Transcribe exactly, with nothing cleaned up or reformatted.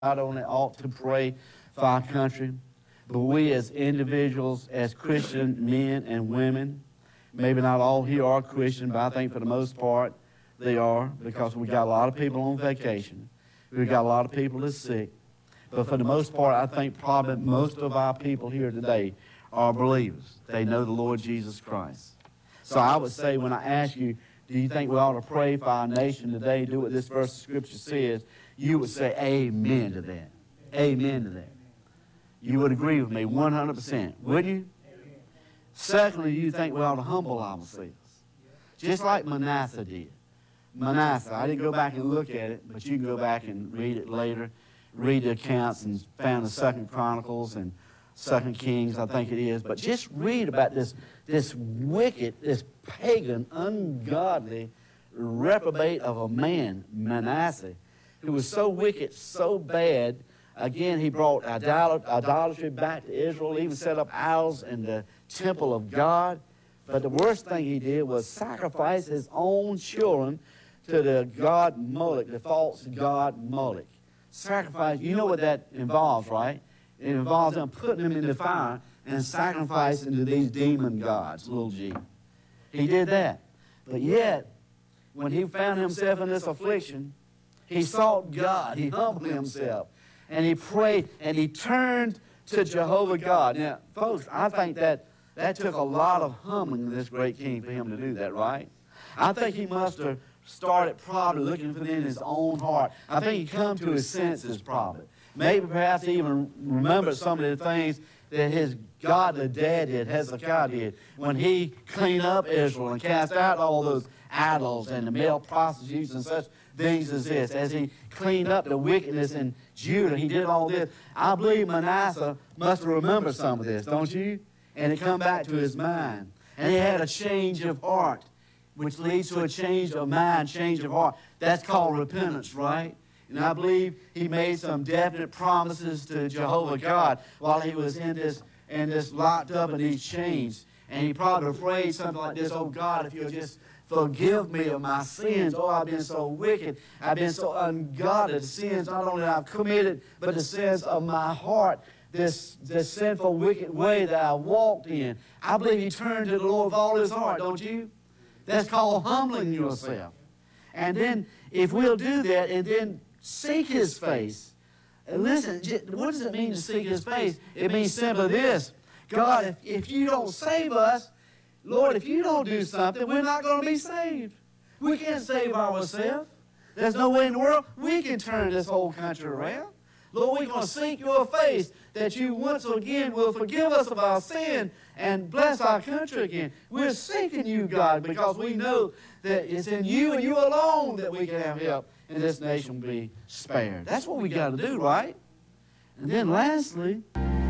not only ought to pray for our country, but we as individuals, as Christian men and women, maybe not all here are Christian, but I think for the most part they are, because we got a lot of people on vacation. We've got a lot of people that's sick. But for the most part, I think probably most of our people here today are believers. They know the Lord Jesus Christ. So I would say, when I ask you, do you think we ought to pray for our nation today, do what this verse of Scripture says, you would say amen to that. Amen to that. You would agree with me one hundred percent, would you? Secondly, you think we ought to humble ourselves, just like Manasseh did. Manasseh, I didn't go back and look at it, but you can go back and read it later. Read the accounts and found the Second Chronicles and Second Kings, I think it is. But just read about this, this wicked, this pagan, ungodly reprobate of a man, Manasseh, who was so wicked, so bad. Again, he brought idolatry back to Israel, even set up idols in the temple of God. But the worst thing he did was sacrifice his own children to the god Moloch, the false god Moloch. Sacrifice, you know what that involves, right? It involves them putting them in the fire and sacrificing to these demon gods, little g. He did that. But yet, when he found himself in this affliction, he sought God. He humbled himself. And he prayed, and he turned to Jehovah God. Now, folks, I think that that took a lot of humbling of this great king for him to do that, right? I think he must have started probably looking within his own heart. I think he come to his senses probably. Maybe perhaps he even remembered some of the things that his godly dad did, Hezekiah did, when he cleaned up Israel and cast out all those idols and the male prostitutes and such things as this. As he cleaned up the wickedness in Judah, he did all this. I believe Manasseh must have remembered some of this, don't you? And it come back to his mind. And he had a change of heart, which leads to a change of mind, change of heart. That's called repentance, right? And I believe he made some definite promises to Jehovah God while he was in this, in this locked up in these chains. And he probably prayed something like this: oh God, if you'll just forgive me of my sins. Oh, I've been so wicked. I've been so ungodly. The sins not only that I've committed, but the sins of my heart. This, this sinful, wicked way that I walked in. I believe he turned to the Lord with all his heart, don't you? That's called humbling yourself. And then, if we'll do that and then seek his face. And listen, what does it mean to seek his face? It means simply this: God, if, if you don't save us, Lord, if you don't do something, we're not going to be saved. We can't save ourselves. There's no way in the world we can turn this whole country around. Lord, we're going to seek your face, that you once again will forgive us of our sin and bless our country again. We're seeking you, God, because we know that it's in you and you alone that we can have help and this nation be spared. That's what we got to do, right? And then lastly,